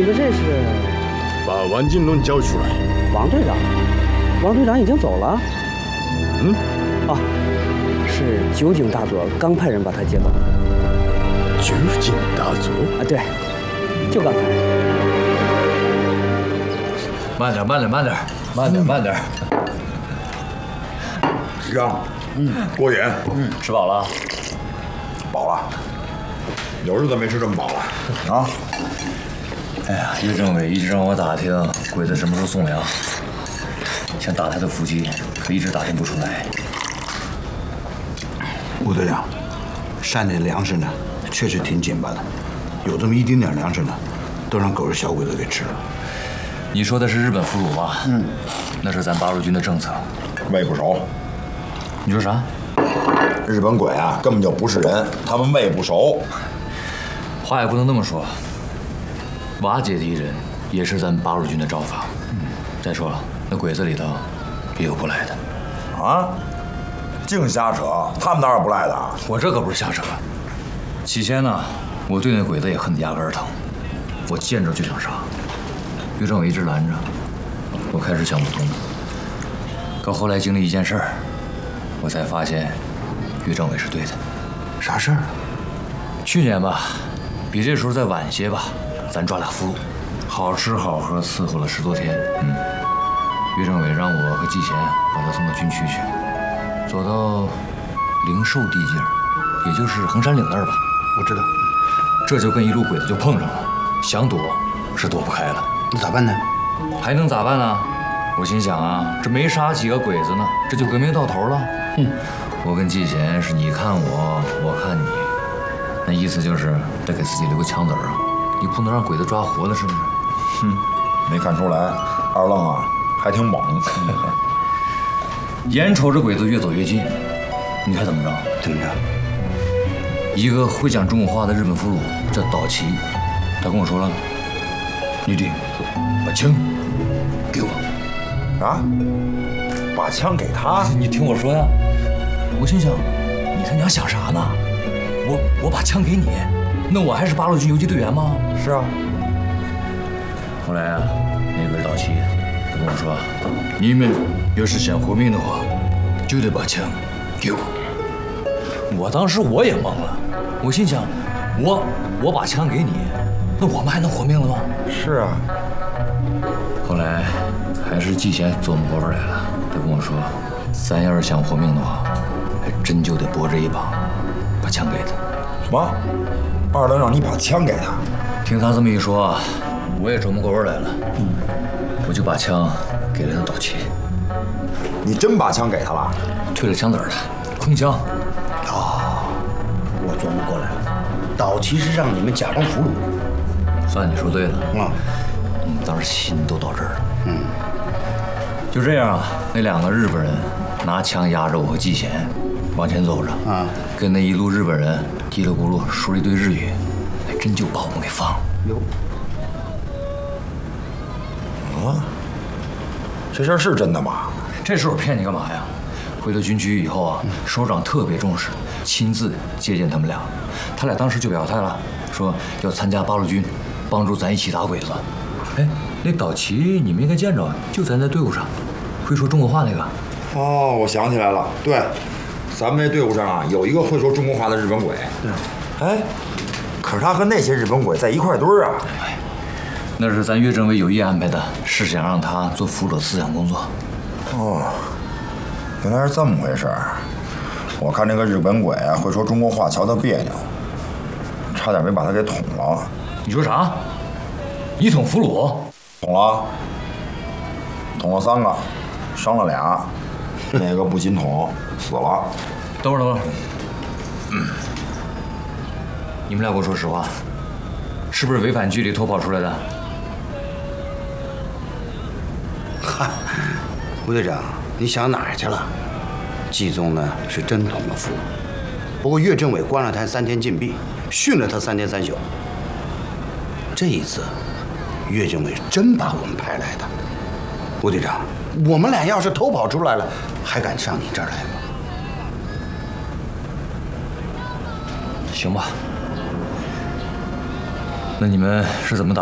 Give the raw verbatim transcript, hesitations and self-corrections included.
们这是把王金龙交出来。 王队长，王队长已经走了。 嗯， 哦，是酒井大佐刚派人把他接走。 酒井大佐啊，对，就刚才。 慢点，慢点，慢点，慢点，慢点。 让，嗯，郭远， 嗯，吃饱了？ 饱了。有日子没吃这么饱了啊！ 哎呀，岳政委一直让我打听鬼子什么时候送粮，想打他的伏击，可一直打听不出来。 吴队长，山里的粮食呢，确实挺紧巴的，有这么一丁点粮食呢，都让狗日小鬼子给吃了。 你说的是日本俘虏吧？嗯，那是咱八路军的政策。 喂不熟。 你说啥？ 日本鬼啊，根本就不是人，他们喂不熟。 话也不能那么说。瓦解敌人也是咱八路军的招法。嗯，再说了，那鬼子里头也有不赖的。 啊？净瞎扯！他们哪有不赖的？ 我这可不是瞎扯。起先呢，我对那鬼子也恨得牙根疼，我见着就想杀。岳政委一直拦着，我开始想不通。可后来经历一件事儿，我才发现岳政委是对的。 啥事儿？ 去年吧，比这时候再晚些吧，咱抓俩俘虏，好吃好喝伺候了十多天。嗯，岳政委让我和季贤把他送到军区去，走到灵寿地界儿，也就是衡山岭那儿吧。 我知道。 这就跟一路鬼子就碰上了，想躲是躲不开了。 那咋办呢？ 还能咋办呢？我心想啊，这没杀几个鬼子呢，这就革命到头了。嗯，我跟季贤是你看我，我看你，那意思就是得给自己留个枪子儿啊，你不能让鬼子抓活了，是不是？ 哼，没看出来，二愣啊还挺猛。 眼瞅着鬼子越走越近，你猜怎么着？ 怎么着？ 一个会讲中国话的日本俘虏叫岛崎，他跟我说了，女帝，把枪给我。 啊？把枪给他？ 你听我说呀。我心想，你他娘想啥呢？我我把枪给你，那我还是八路军游击队员吗？ 是啊。 后来啊，那个岛崎他跟我说，你们要是想活命的话，就得把枪给我。我当时我也懵了，我心想，我我把枪给你，那我们还能活命了吗？ 是啊。 后来还是季贤琢磨过味来了，他跟我说，咱要是想活命的话，还真就得搏这一把，把枪给他。 什么？二愣让你把枪给他？ 听他这么一说，我也琢磨过味来了。嗯，我就把枪给了他岛崎。 你真把枪给他了？ 退了枪子了，空枪。 哦，我琢磨过来了，岛崎是让你们假装俘虏。 算你说对了。 啊， 嗯，当时心都到这儿了。嗯，就这样啊，那两个日本人拿枪压着我和季贤往前走着，啊，跟那一路日本人叽里咕噜说了一堆日语，还真就把我们给放了。 哟， 啊，这事儿是真的吗？ 这事我骗你干嘛呀？回到军区以后啊，首长特别重视，亲自接见他们俩。他俩当时就表态了，说要参加八路军，帮助咱一起打鬼子。哎，那岛崎你们应该见着，就咱在队伍上，会说中国话那个。 哦，我想起来了，对，咱们这队伍上啊有一个会说中国话的日本鬼。对。哎，可是他和那些日本鬼在一块堆儿啊。 哎，那是咱岳政委有意安排的，是想让他做俘虏思想工作。 哦，原来是这么回事儿。我看这个日本鬼会说中国话，瞧他别扭，差点没把他给捅了。 你说啥？一捅俘虏？ 捅了，捅了三个，伤了俩，那个不仅捅，死了。 等会儿，等会儿。嗯，你们俩给我说实话，是不是违反纪律偷跑出来的？ 嗨，吴队长，你想哪儿去了？季宗呢是真捅了俘虏，不过岳政委关了他三天禁闭，训了他三天三宿。这一次，岳政委真把我们派来的。吴队长，我们俩要是偷跑出来了，还敢上你这儿来吗？ 行吧。那你们是怎么打